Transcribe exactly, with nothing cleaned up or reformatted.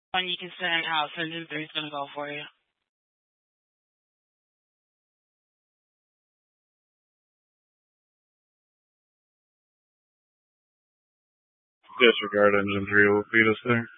When you can send out, Engine three is gonna go for you. Disregard engine three will feed us there.